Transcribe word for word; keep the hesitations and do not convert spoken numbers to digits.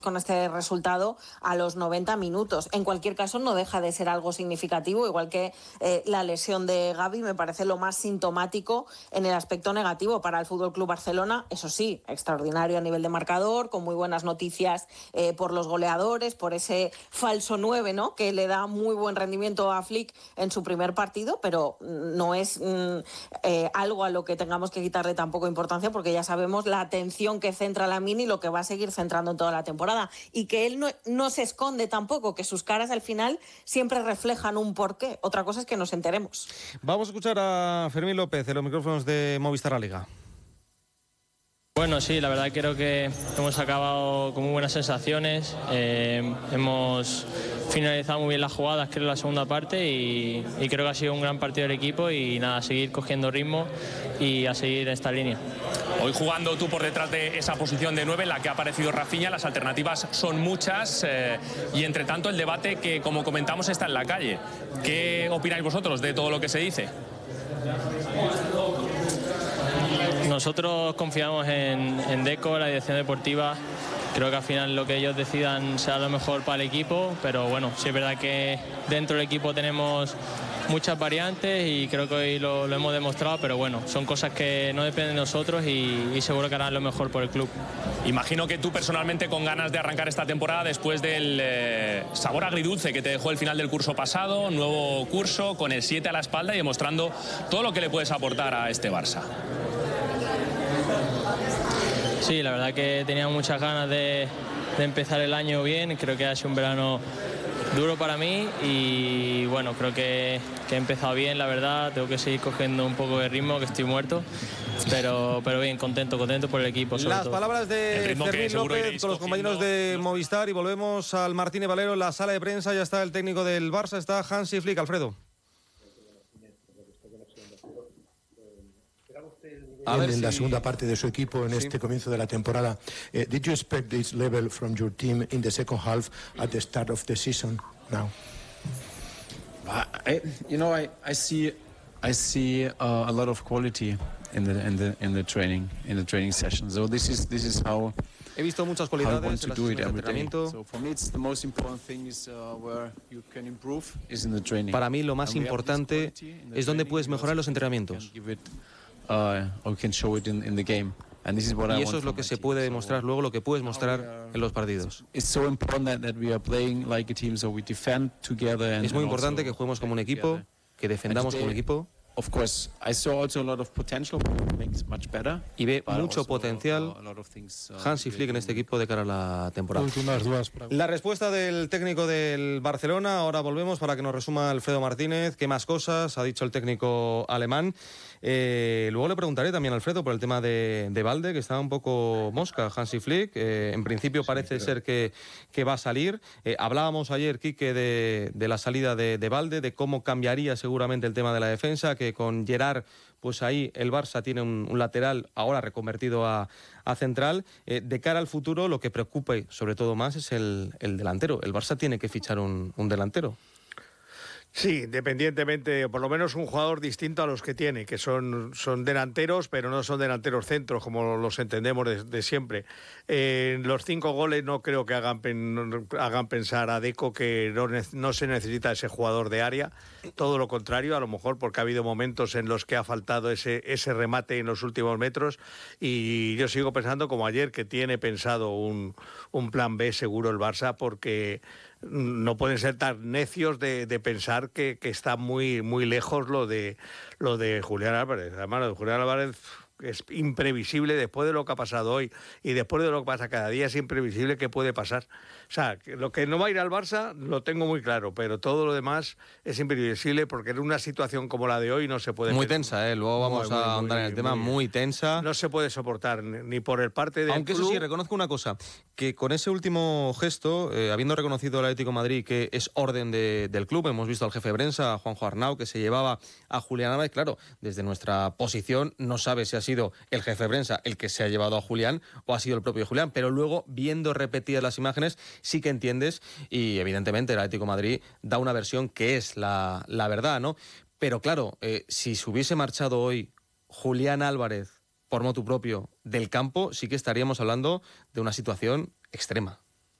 con este resultado a los noventa minutos. En cualquier caso, no deja de ser algo significativo, igual que eh, la lesión de Gavi me parece lo más sintomático en el aspecto negativo para el F C Barcelona. Eso sí, extraordinario a nivel de marcador, con muy buenas noticias eh, por los goleadores, por ese falso nueve, ¿no?, que le da muy buen rendimiento a Flick en su primer partido, pero no es mm, eh, algo a lo que tengamos que quitarle tampoco importancia, porque ya sabemos la atención que centra Lamine y lo que va a seguir centrando en toda la temporada. Y que él no, no se esconde tampoco, que sus caras al final siempre reflejan un porqué. Otra cosa es que nos enteremos. Vamos a escuchar a Fermín López en los micrófonos de Movistar La Liga. Bueno, sí, la verdad creo que hemos acabado con muy buenas sensaciones, eh, hemos finalizado muy bien las jugadas, creo, en la segunda parte y, y creo que ha sido un gran partido del equipo y nada, a seguir cogiendo ritmo y a seguir en esta línea. Hoy jugando tú por detrás de esa posición de nueve en la que ha aparecido Rafinha, las alternativas son muchas eh, y entre tanto el debate que, como comentamos, está en la calle. ¿Qué opináis vosotros de todo lo que se dice? Nosotros confiamos en, en Deco, la dirección deportiva. Creo que al final lo que ellos decidan será lo mejor para el equipo, pero bueno, sí es verdad que dentro del equipo tenemos muchas variantes y creo que hoy lo, lo hemos demostrado, pero bueno, son cosas que no dependen de nosotros y, y seguro que harán lo mejor por el club. Imagino que tú personalmente con ganas de arrancar esta temporada después del eh, sabor agridulce que te dejó el final del curso pasado, nuevo curso con el siete a la espalda y demostrando todo lo que le puedes aportar a este Barça. Sí, la verdad que tenía muchas ganas de, de empezar el año bien. Creo que ha sido un verano duro para mí y bueno, creo que, que he empezado bien, la verdad. Tengo que seguir cogiendo un poco de ritmo, que estoy muerto. Pero, pero bien, contento, contento por el equipo. Sobre Las todo. palabras de Fermín López con los compañeros de Movistar y volvemos al Martínez Valero en la sala de prensa. Ya está el técnico del Barça, está Hansi Flick. Alfredo. En, en la segunda parte de su equipo en sí. este comienzo de la temporada. Uh, did you expect this level from your team in the second half at the start of the season now? I, you know, I, I see, I see uh, a lot of quality in the in the in the training in the training sessions. So this is this is how. He visto muchas cualidades en las sesiones de entrenamiento. So for me, it's the most important thing is uh, where you can improve is in the training. Para mí lo más importante es donde puedes mejorar los entrenamientos. Uh, or can show it in, in the game. And this is what y I eso es lo que se puede demostrar luego, lo que puedes mostrar en los partidos. It's so important that, that we are playing like a team, so we defend together. And, es muy importante que juguemos como un equipo, que defendamos como un equipo. Of course, I saw also a lot of potential, makes much better. Y ve mucho potencial Hansi Flick en este equipo de cara a la temporada. La respuesta del técnico del Barcelona. Ahora volvemos para que nos resuma Alfredo Martínez. ¿Qué más cosas ha dicho el técnico alemán? Eh, luego le preguntaré también a Alfredo por el tema de, de Balde, que estaba un poco mosca Hansi Flick. Eh, en principio parece sí, ser que, que va a salir. Eh, hablábamos ayer, Quique, de, de la salida de, de Balde, de cómo cambiaría seguramente el tema de la defensa, que con Gerard, pues ahí el Barça tiene un, un lateral ahora reconvertido a, a central. Eh, de cara al futuro, lo que preocupa y sobre todo más es el, el delantero. El Barça tiene que fichar un, un delantero. Sí, independientemente, por lo menos un jugador distinto a los que tiene, que son, son delanteros, pero no son delanteros centros, como los entendemos de, de siempre. Eh, los cinco goles no creo que hagan, pen, hagan pensar a Deco que no, no se necesita ese jugador de área, todo lo contrario, a lo mejor porque ha habido momentos en los que ha faltado ese, ese remate en los últimos metros, y yo sigo pensando, como ayer, que tiene pensado un, un plan B seguro el Barça, porque no pueden ser tan necios de, de pensar que, que está muy muy lejos lo de lo de Julián Álvarez. Además, lo de Julián Álvarez es imprevisible después de lo que ha pasado hoy y después de lo que pasa cada día, es imprevisible qué puede pasar. O sea, que lo que no va a ir al Barça lo tengo muy claro, pero todo lo demás es imprevisible porque en una situación como la de hoy no se puede... Muy tensa, ¿eh? Luego vamos muy, a muy, ahondar muy, en el tema, muy, muy tensa. No se puede soportar ni por el parte del Aunque club. Eso sí, reconozco una cosa, que con ese último gesto, eh, habiendo reconocido el Atlético de Madrid que es orden de, del club, hemos visto al jefe de prensa, a Juanjo Arnau, que se llevaba a Julián Álvarez. Claro, desde nuestra posición no sabe si ha sido el jefe de prensa el que se ha llevado a Julián o ha sido el propio Julián, pero luego, viendo repetidas las imágenes, sí que entiendes, y evidentemente el Atlético de Madrid da una versión que es la, la verdad, ¿no? Pero claro, eh, si se hubiese marchado hoy Julián Álvarez por motu propio del campo, sí que estaríamos hablando de una situación extrema.